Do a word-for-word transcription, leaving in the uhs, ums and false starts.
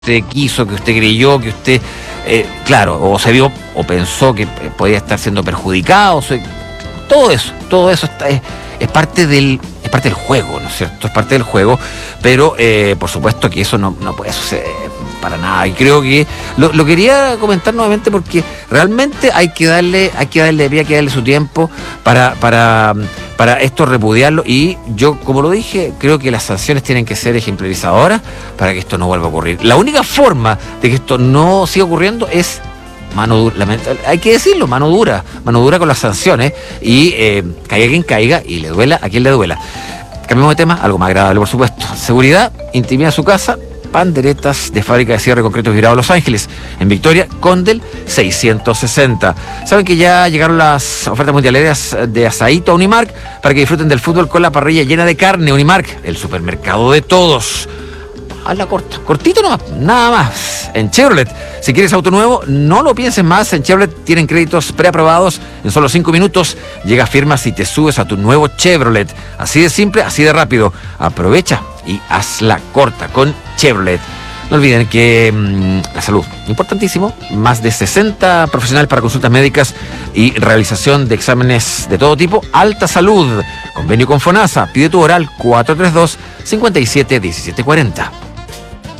usted quiso, que usted creyó, que usted, eh, claro, o se vio o pensó que podía estar siendo perjudicado, o sea, todo eso, todo eso está, es, es parte del es parte del juego, ¿no es cierto? Es parte del juego, pero eh, por supuesto que eso no, no puede suceder para nada. Y creo que lo, lo quería comentar nuevamente porque realmente hay que darle, hay que darle, había que darle su tiempo para, para, para esto repudiarlo. Y yo, como lo dije, creo que las sanciones tienen que ser ejemplarizadoras para que esto no vuelva a ocurrir. La única forma de que esto no siga ocurriendo es mano dura, hay que decirlo, mano dura, mano dura con las sanciones y eh, caiga quien caiga y le duela a quien le duela. Cambiamos de tema, algo más agradable, por supuesto. Seguridad, intimida su casa, panderetas de fábrica de cierre concretos virados Los Ángeles, en Victoria, Condel seiscientos sesenta. Saben que ya llegaron las ofertas mundialeras de asadito a Unimark para que disfruten del fútbol con la parrilla llena de carne. Unimark, el supermercado de todos. Hazla corta, cortito nomás, nada más. En Chevrolet, si quieres auto nuevo, no lo pienses más. En Chevrolet tienen créditos preaprobados en solo cinco minutos. Llega, firmas y te subes a tu nuevo Chevrolet. Así de simple, así de rápido. Aprovecha y hazla corta con Chevrolet. No olviden que mmm, la salud, importantísimo. Más de sesenta profesionales para consultas médicas y realización de exámenes de todo tipo. Alta Salud, convenio con FONASA. Pide tu oral cuatro tres dos, cinco siete uno siete cuatro cero.